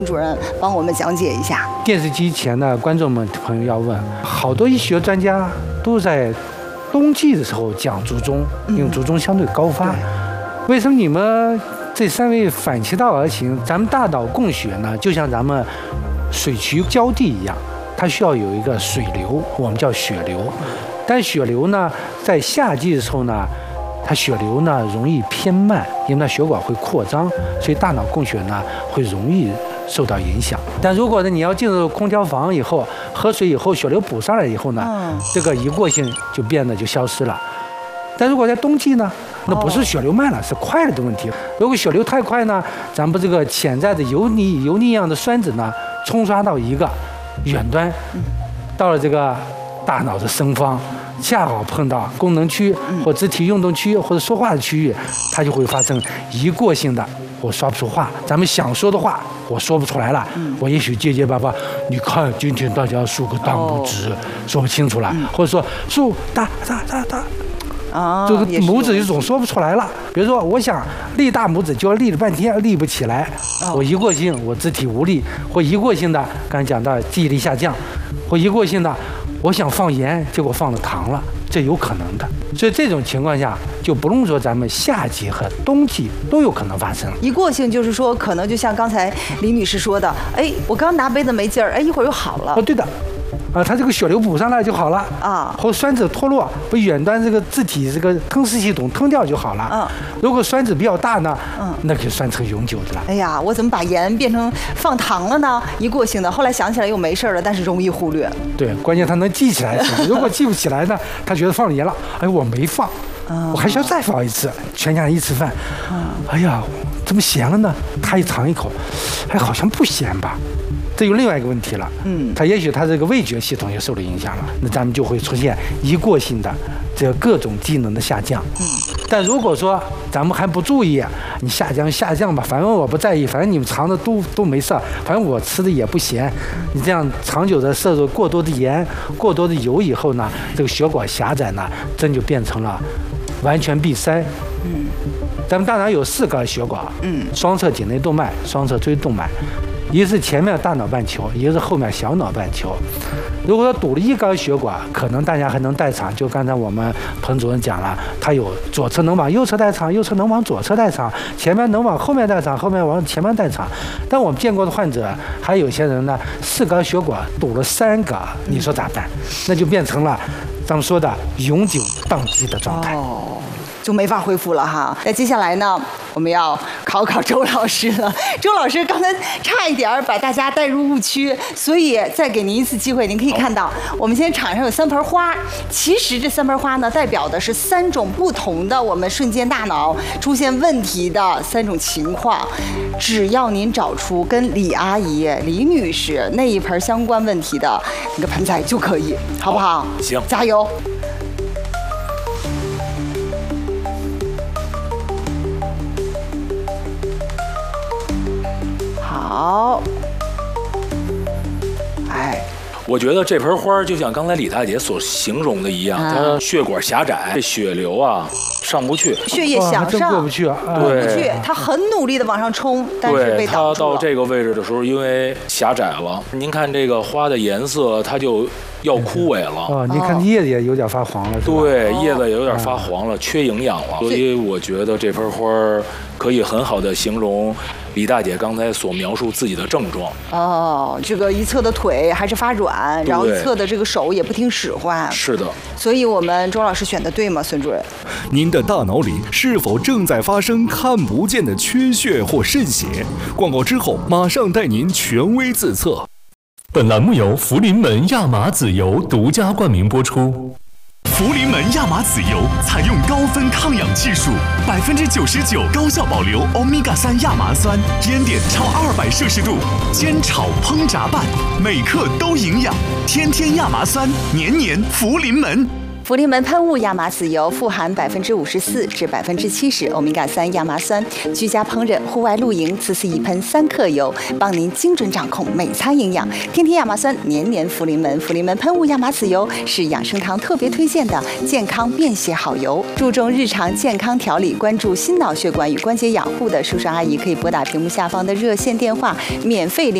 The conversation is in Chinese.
主任帮我们讲解一下。 电视机前的观众们朋友要问，好多医学专家都在冬季的时候讲卒中，因为卒中相对高发。为什么你们这3位反其道而行？咱们大脑供血呢，就像咱们水渠浇地一样，它需要有一个水流，我们叫血流。但血流呢，在夏季的时候呢，它血流呢容易偏慢，因为它血管会扩张，所以大脑供血呢会容易受到影响。但如果呢你要进入空调房以后，喝水以后血流补上来以后呢，这个一过性就变得就消失了。但如果在冬季呢，那不是血流慢了，是快了的问题。如果血流太快呢，咱们这个潜在的油腻一样的栓子呢，冲刷到一个远端，到了这个大脑的深方，恰好碰到功能区或肢体运动区或者说话的区域，它就会发生一过性的我说不出话，咱们想说的话我说不出来了，我也许结结巴巴，你看今天大家竖个大拇指，说不清楚了，或者说竖大。这个拇指就总说不出来了。比如说，我想立大拇指，就要立了半天，立不起来。我一过性，我肢体无力，或一过性的，刚才讲到记忆力下降，或一过性的，我想放盐，结果放了糖了，这有可能的。所以这种情况下，就不用说咱们夏季和冬季都有可能发生。 一过性就是说，可能就像刚才李女士说的，哎，我刚拿杯子没劲儿，哎，一会儿又好了。 对的。它这个血流补上来就好了啊，或栓子脱落，把远端这个自体这个吞噬系统吞掉就好了。如果栓子比较大呢，那就栓成永久的了。 哎呀，我怎么把盐变成放糖了呢？一过性的，后来想起来又没事了，但是容易忽略。 对，关键他能记起来。如果记不起来呢，他觉得放了盐了，哎，我没放，我还需要再放一次。全家人一吃饭，哎呀，怎么咸了呢？他一尝一口，哎，好像不咸吧。这有另外一个问题了，它也许它这个味觉系统也受了影响了，那咱们就会出现一过性的这个各种机能的下降。但如果说咱们还不注意，你下降吧，反正我不在意，反正你们尝的都没事，反正我吃的也不咸。你这样长久的摄入过多的盐、过多的油以后呢，这个血管狭窄呢，真就变成了完全闭塞。咱们大脑有4根血管，双侧颈内动脉、双侧椎动脉。一个是前面大脑半球，一个是后面小脑半球。如果说堵了一根血管，可能大家还能代偿。就刚才我们彭主任讲了，他有左侧能往右侧代偿，右侧能往左侧代偿，前面能往后面代偿，后面往前面代偿。但我们见过的患者，还有些人呢，4根血管堵了3根，你说咋办？那就变成了咱们说的永久宕机的状态。 就没法恢复了哈。那接下来呢，我们要考周老师了。周老师刚才差一点把大家带入误区，所以再给您一次机会。您可以看到，我们现在场上有3盆花，其实这3盆花呢，代表的是3种不同的我们瞬间大脑出现问题的3种情况。只要您找出跟李阿姨、李女士那一盆相关问题的那个盆栽就可以，好不好？ 行， 加油！好，哎， 我觉得这盆花就像刚才李大姐所形容的一样，它血管狭窄，这血流啊上不去， 血液向上过不去啊， 过不去，它很努力的往上冲，但是被挡住了。 它到这个位置的时候，因为狭窄了，您看这个花的颜色，它就要枯萎了。 您看叶子也有点发黄了， 对，叶子也有点发黄了，缺营养了。所以我觉得这盆花可以很好的形容李大姐刚才所描述自己的症状。 这个一侧的腿还是发软，然后一侧的这个手也不听使唤。 是的。 所以我们周老师选的对吗，孙主任？ 您的大脑里是否正在发生看不见的缺血或渗血？广告之后马上带您权威自测。 本栏目由福临门亚麻籽油独家冠名播出。 福临门亚麻籽油采用高分抗氧技术，99%高效保留欧米伽3亚麻酸，烟点超200摄氏度，煎炒烹炸拌，每克都营养，天天亚麻酸，年年福临门。 福临门喷雾亚麻籽油富含54%至70%欧米伽3亚麻酸，居家烹饪、户外露营，此次一喷3克油，帮您精准掌控每餐营养。天天亚麻酸，年年福临门。福临门喷雾亚麻籽油是养生堂特别推荐的健康便携好油，注重日常健康调理，关注心脑血管与关节养护的叔叔阿姨可以拨打屏幕下方的热线电话，免费